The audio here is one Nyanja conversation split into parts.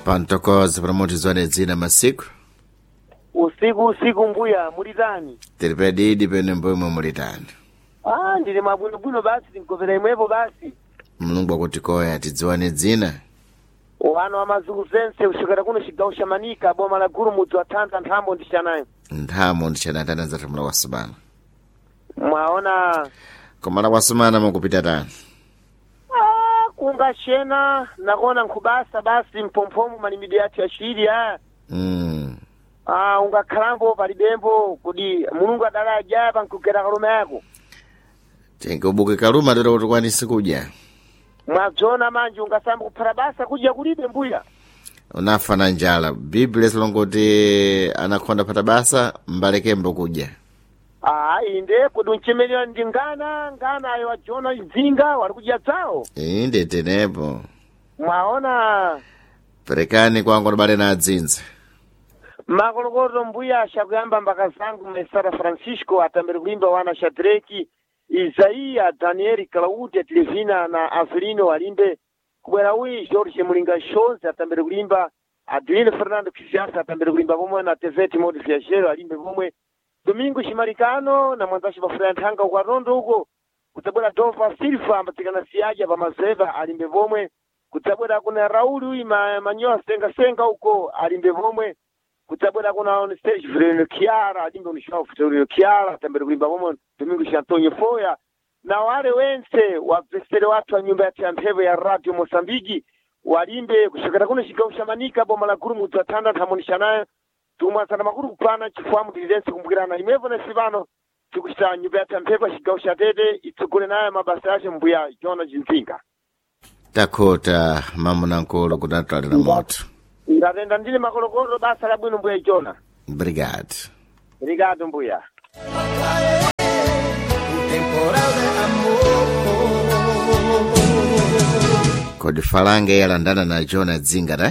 Pantokoza pramotizwane dzina masiku usiku mbuya mulitani tiri pedidi pene mboimwe mulitani ndili mabwinobwino basi tinkopera imwepo basi mulungu akutikoya tidziwane dzina wano amazulu zense ushikira kuno chigawo cha Manika boma la Gulu mudzi wa Thanda nthambo ndichanayo ndichanatana zatamula wasumana mwaona komala wasumana mukupita tani kungachena nakona nkubasa basi mpompomo malimidwe yathu yachili ungakhalambo palibembo kudi mulungu adala ajaba nkugera kaluma yako tenke ubuke kaluma tera kuti kwanisi kudya mwadzona manje ungasamba kuphata basa kudya kulibe mbuya unafa na njala biblia silongoti anakhonda phata basa mbalekembo kudya inde kudi unchemelera ndi ngana ayo wajona idzinga wali kudya dzawo inde tenepo mwaona perekani kwangu nabale na adzinza makolokoto mbuya ashakuyamba mbaka zangu Mesara Francisco atambere kuimba wana Shadraki Isaiya Danieli Claudia Televina na Avelino alimbe kubwera uyi George Mulinga Shows atambere kuimba Adeline Fernando Kisiasa atambere kuimba pomwe na TV Timothy Viajero alimbe pomwe Domingo Shimarikano na mwanzashi bafura ntanga kwa rondo huko kutabwera Dova Silva ambatikana siaja pa mazeva alimbe pomwe kutabwera kuna Rauli uyi manyoa senga huko alimbe pomwe kutabwera kuna on stage Vreno Kiara alimbe unishafu Vreno Kiara atambere kuimba pomwe Domingo Antonio Foya na wale wense wapesere watu wa nyumba ya mpevo ya Radio Mosambiki walimbe kushikira kuna chigawo cha Manika boma la Gulu mudzi wa Thanda thamonisha nayo tumwasana makuru kupana chifamu dilizensi kumbukirana imevo na sivano tikuchita nyumba ya mpevo chigawo cha Tete itsogole nayo mabasa yake mbuya Jona Jinzinga takota mamuna nkolo kutatwali na moto ndatenda ndili makolokolo basa la bwino mbuya Jona Obrigado mbuya kodi falange yalandana na Jona Dzinga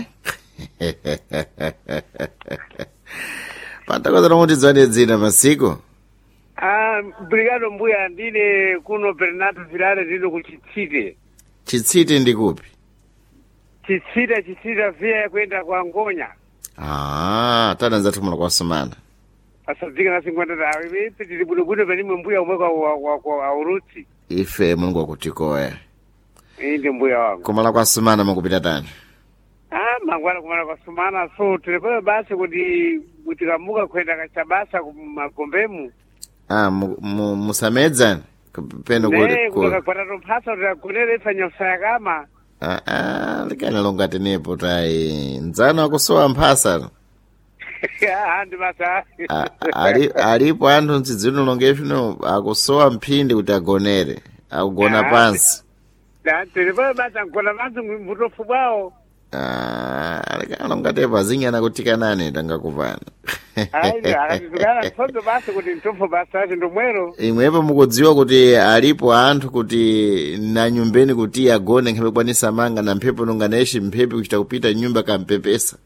pantakoza nomutidzwane dzina masiku Obrigado mbuya ndine kuno Bernardo Vilare ndino kuchitsite chitsite ndikupi chitsita via kwenda kwa Ngonya tadanza tumula kwa sumana asadzika na 50 dawe tili budo penimwe mbuya umwe kwa Uruti ife mulungu akutikoya inde mbuya wangu kumala kwa sumana mukupita tani mangwana kumala kwa sumana so tulepewe basi kuti kamuka kwenda kachabasa kumagombemu musamedzani peno kwa mpasa utakunele ifanya usayakama likana longati nepo tai nzano akusowa mphasa andi masa alipo anthu ntsidzino longefino akusowa mphindi kuti agonere akugona pansi telepewe basi akugona pansi mvutofu bwawo likana longatepo azinyana kutikanani tangakupana imwepo mukudziwa kuti alipo anthu kuti na nyumbeni kuti agone nkhape kwanisa manga na mphepo nonganeshi mphepo kuchita kupita nyumba kampepesa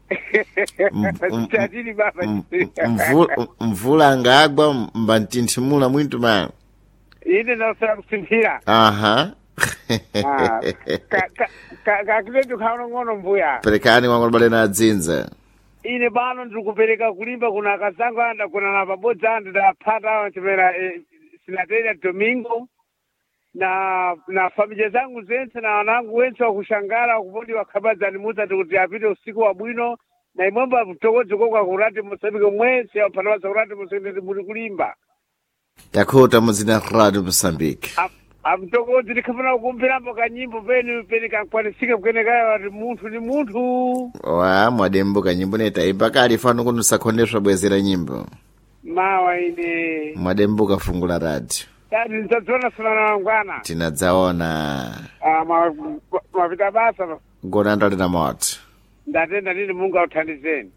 mvula angagwa mbantinthimula mwintu mano ine nasala kusinthira kakiletu khano ngono mbuya perekani wangu bale na adzinza ine bano ndikupereka kulimba kuna akazangu anda kuna na pabodza anda ndaphata chimera sinatenda Domingo na familia zangu zense na wanangu wense wakushangala kupodi wakhabadzani muza kuti apite usiku wa bwino na imwemba kutokodzi kwa kurati Mosambiki mwese waphata basa kurati Mosambiki muri kulimba takota muzina Radio Mosambiki amtokodzi ndikafuna kukumbirambo kanyimbo peni kankwanisike kukenekaya wati munthu ni munthu mwadembo kanyimbo neta impakali fano kuno sakhondeswa bwezera nyimbo mawa ine mwadembo kafungula radio ndidzadziona sunana wangwana tinadzaona mapita basa gona ndali na moto ndatenda nini Mungu authandizeni